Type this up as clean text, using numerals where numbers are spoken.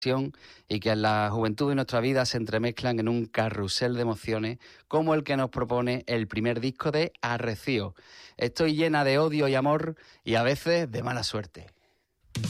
y que en la juventud de nuestra vida se entremezclan en un carrusel de emociones como el que nos propone el primer disco de Arrecío. Estoy llena de odio y amor y a veces de mala suerte.